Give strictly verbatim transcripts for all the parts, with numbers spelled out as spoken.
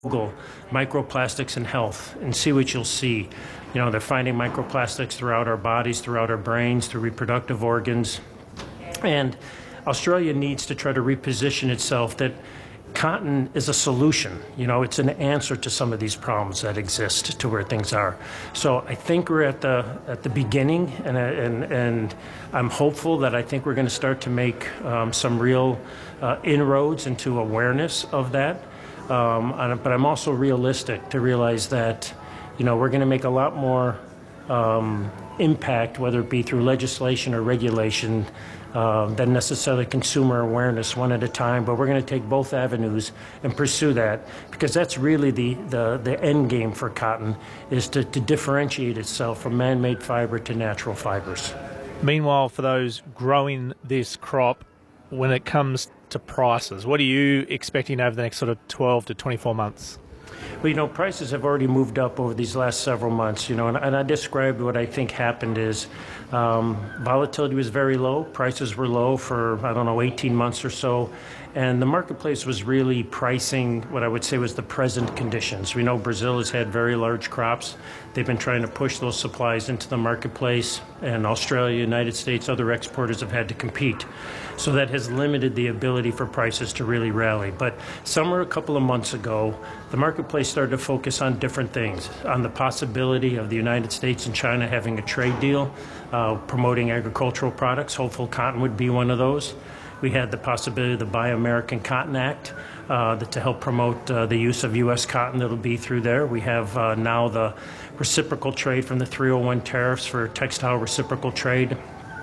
Google microplastics and health and see what you'll see. You know, they're finding microplastics throughout our bodies, throughout our brains, through reproductive organs. And Australia needs to try to reposition itself that cotton is a solution. You know, it's an answer to some of these problems that exist to where things are. So I think we're at the at the beginning, and and and I'm hopeful that I think we're going to start to make um, some real uh, inroads into awareness of that. Um, but I'm also realistic to realize that, you know, we're going to make a lot more um, impact, whether it be through legislation or regulation, uh, than necessarily consumer awareness one at a time. But we're going to take both avenues and pursue that, because that's really the, the, the end game for cotton, is to, to differentiate itself from man-made fiber to natural fibers. Meanwhile, for those growing this crop, when it comes to prices, what are you expecting over the next sort of twelve to twenty-four months? Well, you know, prices have already moved up over these last several months, you know, and, and I described what I think happened is um, volatility was very low. Prices were low for, I don't know, eighteen months or so. And the marketplace was really pricing what I would say was the present conditions. We know Brazil has had very large crops. They've been trying to push those supplies into the marketplace, and Australia, United States, other exporters have had to compete. So that has limited the ability for prices to really rally. But somewhere a couple of months ago, the marketplace started to focus on different things, on the possibility of the United States and China having a trade deal, uh, promoting agricultural products. Hopeful cotton would be one of those. We had the possibility of the Buy American Cotton Act uh, that to help promote uh, the use of U S cotton that'll be through there. We have uh, now the reciprocal trade from the three oh one tariffs for textile reciprocal trade.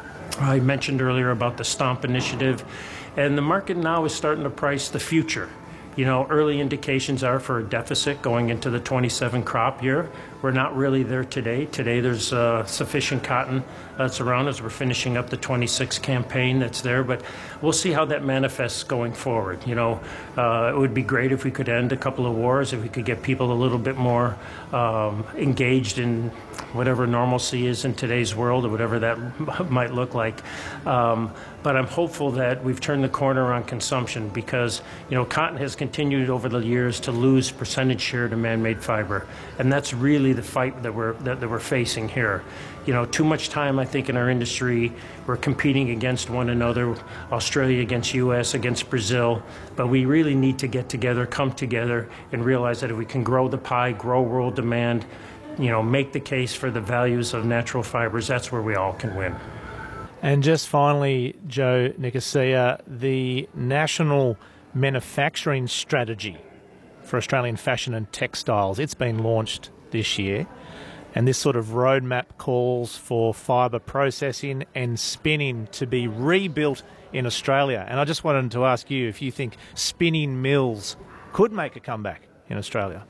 I mentioned earlier about the STOMP initiative, and the market now is starting to price the future. You know, early indications are for a deficit going into the twenty-seven crop year. We're not really there today. Today there's uh, sufficient cotton that's around as we're finishing up the twenty-six campaign that's there, but we'll see how that manifests going forward. You know, uh, it would be great if we could end a couple of wars, if we could get people a little bit more um, engaged in whatever normalcy is in today's world, or whatever that might look like. Um, but I'm hopeful that we've turned the corner on consumption, because, you know, cotton has continued over the years to lose percentage share to man-made fiber, and that's really the fight that we're that, that we're facing here. You know, too much time, I think, in our industry, we're competing against one another, Australia against U S, against Brazil, but we really need to get together, come together, and realize that if we can grow the pie, grow world demand, you know, make the case for the values of natural fibers, that's where we all can win. And just finally, Joe Nicosia, the National Manufacturing Strategy for Australian Fashion and Textiles, it's been launched this year, and this sort of roadmap calls for fibre processing and spinning to be rebuilt in Australia. And I just wanted to ask you if you think spinning mills could make a comeback in Australia.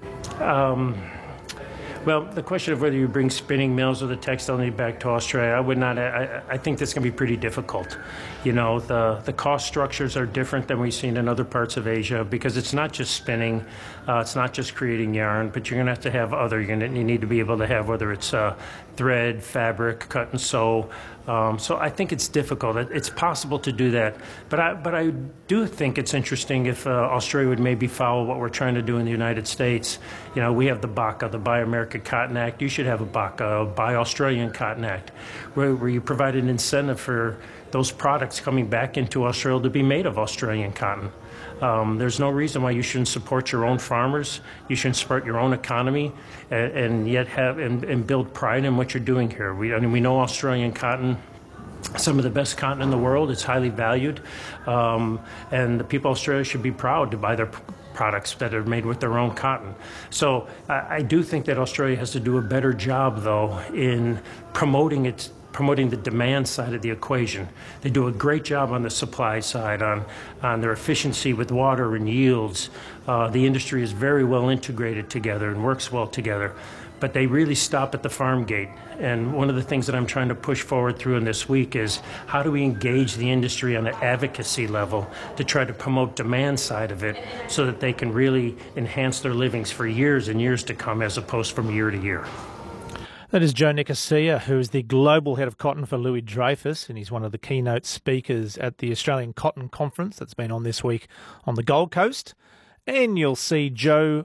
Um, Well, the question of whether you bring spinning mills or the textile need back to Australia, I would not. I, I think that's going to be pretty difficult. You know, the the cost structures are different than we've seen in other parts of Asia, because it's not just spinning, uh, it's not just creating yarn, but you're going to have to have other. You're going to, you need to be able to have, whether it's uh, thread, fabric, cut and sew. Um, so I think it's difficult. It, it's possible to do that, but I but I do think it's interesting if uh, Australia would maybe follow what we're trying to do in the United States. You know, we have the B A C A, the Buy American Cotton Act. You should have a B A C A, Buy Australian Cotton Act, where, where you provide an incentive for those products coming back into Australia to be made of Australian cotton. Um, there's no reason why you shouldn't support your own farmers. You shouldn't support your own economy, and, and yet have and, and build pride in what you're doing here. We, I mean, we know Australian cotton, some of the best cotton in the world. It's highly valued, um, and the people of Australia should be proud to buy their products that are made with their own cotton. So I, I do think that Australia has to do a better job, though, in promoting its promoting the demand side of the equation. They do a great job on the supply side, on, on their efficiency with water and yields. Uh, the industry is very well integrated together and works well together, but they really stop at the farm gate. And one of the things that I'm trying to push forward through in this week is how do we engage the industry on an advocacy level to try to promote demand side of it, so that they can really enhance their livings for years and years to come, as opposed from year to year. That is Joe Nicosia, who is the Global Head of Cotton for Louis Dreyfus, and he's one of the keynote speakers at the Australian Cotton Conference that's been on this week on the Gold Coast. And you'll see Joe